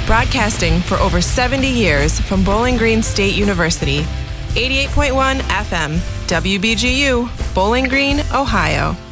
Broadcasting for over 70 years from Bowling Green State University. 88.1 FM, WBGU, Bowling Green, Ohio.